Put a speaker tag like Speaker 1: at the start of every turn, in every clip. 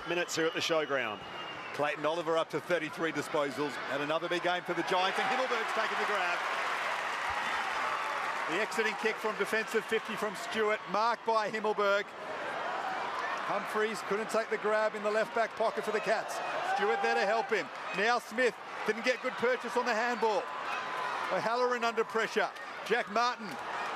Speaker 1: minutes here at the showground.
Speaker 2: Clayton Oliver up to 33 disposals, and another big game for the Giants, and Himmelberg's taking the grab. The exiting kick from defensive 50 from Stewart, marked by Himmelberg. Humphreys couldn't take the grab in the left back pocket for the Cats. Stewart there to help him. Now Smith didn't get good purchase on the handball. O'Halloran under pressure. Jack Martin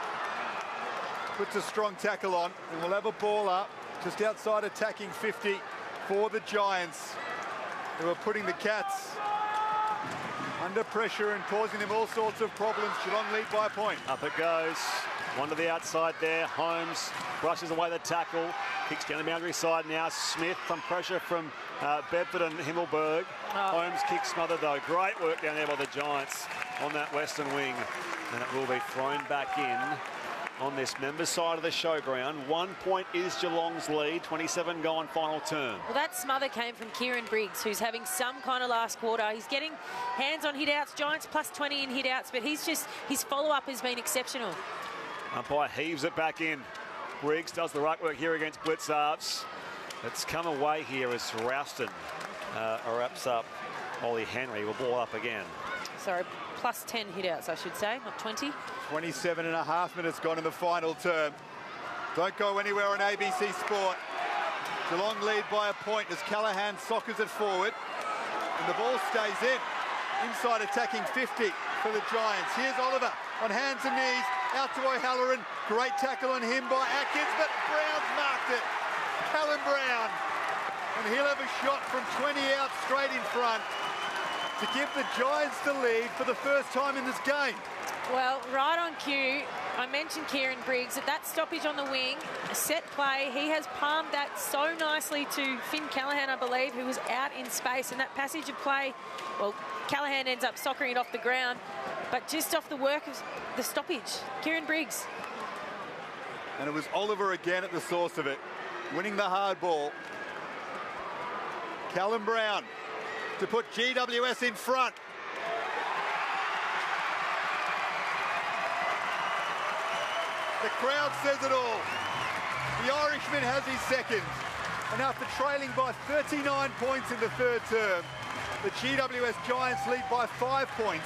Speaker 2: puts a strong tackle on, and we'll have a ball up just outside attacking 50 for the Giants, who are putting the Cats under pressure and causing them all sorts of problems. Geelong lead by a point.
Speaker 1: Up it goes. One to the outside there. Holmes brushes away the tackle. Kicks down the boundary side now. Smith from pressure from Bedford and Himmelberg. Holmes kick smothered though. Great work down there by the Giants on that western wing. And it will be thrown back in on this members' side of the showground. 1 point is Geelong's lead. 27 gone, final term.
Speaker 3: Well, that smother came from Kieran Briggs, who's having some kind of last quarter. He's getting hands on hit-outs. Giants plus 20 in hit-outs, but his follow-up has been exceptional.
Speaker 1: Umpire heaves it back in. Briggs does the right work here against Blitzarps. It's come away here as Rouston wraps up Ollie Henry. Will ball up again.
Speaker 3: Sorry, plus 10 hit-outs, I should say, not 20.
Speaker 2: 27 and a half minutes gone in the final term. Don't go anywhere on ABC Sport. Geelong lead by a point as Callaghan soccers it forward. And the ball stays in. Inside attacking 50 for the Giants. Here's Oliver on hands and knees. Out to O'Halloran. Great tackle on him by Atkins, but Brown's marked it. Callum Brown. And he'll have a shot from 20 out straight in front to give the Giants the lead for the first time in this game.
Speaker 3: Well, right on cue, I mentioned Kieran Briggs. At that stoppage on the wing, a set play, he has palmed that so nicely to Finn Callaghan, I believe, who was out in space. And that passage of play, well, Callaghan ends up soccering it off the ground, but just off the work of the stoppage. Kieran Briggs.
Speaker 2: And it was Oliver again at the source of it, winning the hard ball. Callum Brown to put GWS in front. The crowd says it all. The Irishman has his second. And after trailing by 39 points in the third term, the GWS Giants lead by 5 points.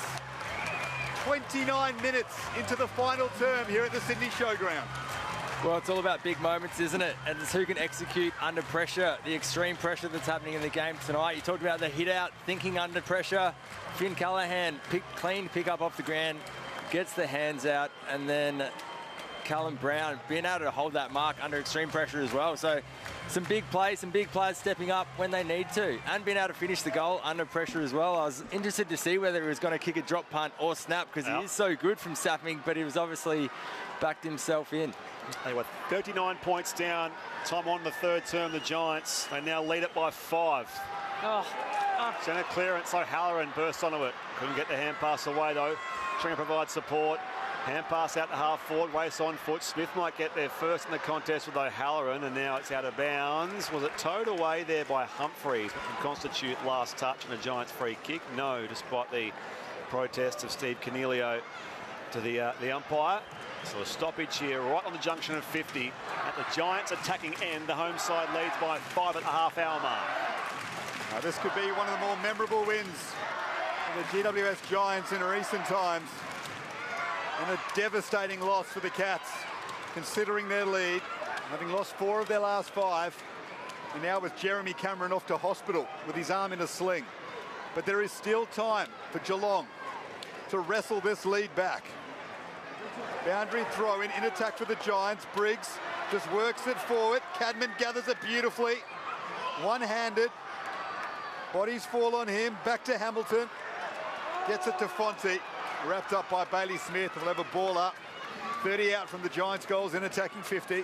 Speaker 2: 29 minutes into the final term here at the Sydney Showground.
Speaker 4: Well, it's all about big moments, isn't it? And it's who can execute under pressure, the extreme pressure that's happening in the game tonight. You talked about the hit-out, thinking under pressure. Finn Callaghan, clean pick up off the ground, gets the hands out, and then Callum Brown being able to hold that mark under extreme pressure as well. So some big plays, some big players stepping up when they need to, and being able to finish the goal under pressure as well. I was interested to see whether he was going to kick a drop punt or snap, because he is so good from sapping, but he was obviously backed himself in.
Speaker 1: They were 39 points down. Time on the third term, the Giants. They now lead it by 5. Centre clearance, O'Halloran burst onto it. Couldn't get the hand pass away though. Trying to provide support. Hand pass out to half forward, race on foot. Smith might get there first in the contest with O'Halloran, and now it's out of bounds. Was it towed away there by Humphreys, which would constitute last touch and a Giants free kick? No, despite the protest of Steve Cornelio to the umpire. So a stoppage here right on the junction of 50 at the Giants attacking end. The home side leads by 5 at the half-hour mark.
Speaker 2: Now this could be one of the more memorable wins for the GWS Giants in recent times. And a devastating loss for the Cats, considering their lead, having lost 4 of their last 5. And now with Jeremy Cameron off to hospital with his arm in a sling. But there is still time for Geelong to wrestle this lead back. Boundary throw in attack for the Giants. Briggs just works it forward. Cadman gathers it beautifully. One-handed. Bodies fall on him. Back to Hamilton. Gets it to Fonte. Wrapped up by Bailey Smith. We'll have a ball up. 30 out from the Giants goals in attacking 50.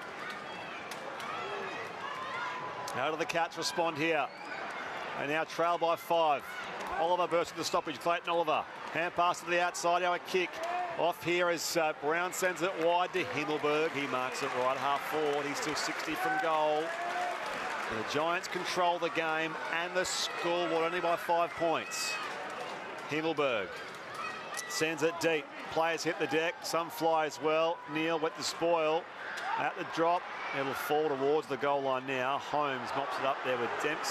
Speaker 1: How do the Cats respond here? They now trail by 5. Oliver bursts into stoppage. Clayton Oliver. Hand pass to the outside. Now a kick. Off here as Brown sends it wide to Himmelberg. He marks it right half forward. He's still 60 from goal. And the Giants control the game and the scoreboard only by 5 points. Himmelberg sends it deep. Players hit the deck. Some fly as well. Neal with the spoil. At the drop. It'll fall towards the goal line now. Holmes mops it up there with Dempsey.